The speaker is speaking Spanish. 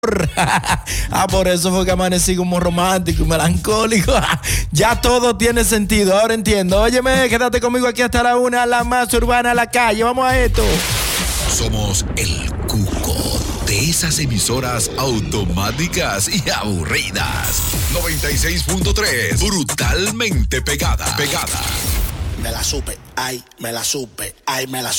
Por eso fue que amanecí como romántico y melancólico. Ya todo tiene sentido, ahora entiendo. Óyeme, quédate conmigo aquí hasta la 1, la más urbana, la calle. Vamos a esto. Somos el cuco de esas emisoras automáticas y aburridas. 96.3, brutalmente pegada. Me la supe, ay, me la supe, ay, me la supe.